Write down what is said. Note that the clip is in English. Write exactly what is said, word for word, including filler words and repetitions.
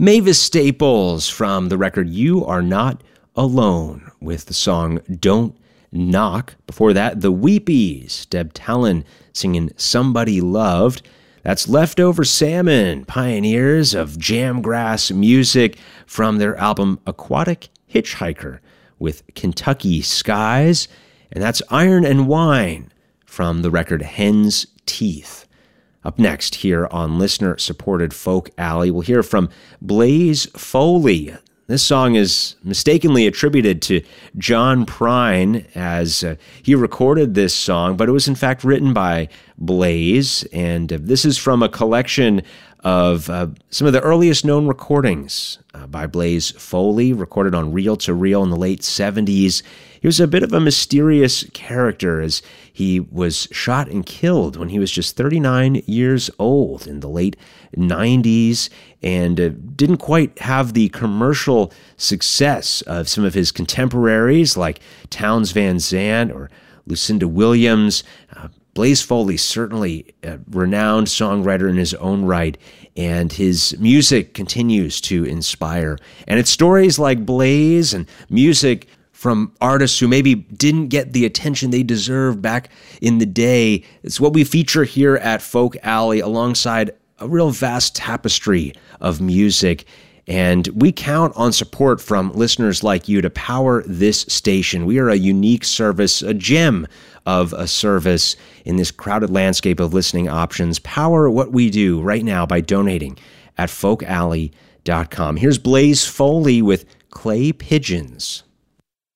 Mavis Staples from the record You Are Not Alone with the song Don't Knock. Before that, The Weepies, Deb Talon singing Somebody Loved. That's Leftover Salmon, pioneers of jamgrass music from their album Aquatic Hitchhiker with Kentucky Skies. And that's Iron and Wine from the record Hen's Teeth. Up next here on listener-supported Folk Alley, we'll hear from Blaze Foley. This song is mistakenly attributed to John Prine as uh, he recorded this song, but it was in fact written by Blaze, and uh, this is from a collection of uh, some of the earliest known recordings uh, by Blaze Foley, recorded on reel to reel in the late seventies. He was a bit of a mysterious character as he was shot and killed when he was just thirty-nine years old in the late nineties, and uh, didn't quite have the commercial success of some of his contemporaries like Townes Van Zandt or Lucinda Williams. Uh, Blaze Foley, certainly a renowned songwriter in his own right, and his music continues to inspire. And it's stories like Blaze and music from artists who maybe didn't get the attention they deserved back in the day. It's what we feature here at Folk Alley alongside a real vast tapestry of music. And we count on support from listeners like you to power this station. We are a unique service, a gem of a service in this crowded landscape of listening options. Power what we do right now by donating at folk alley dot com. Here's Blaze Foley with Clay Pigeons.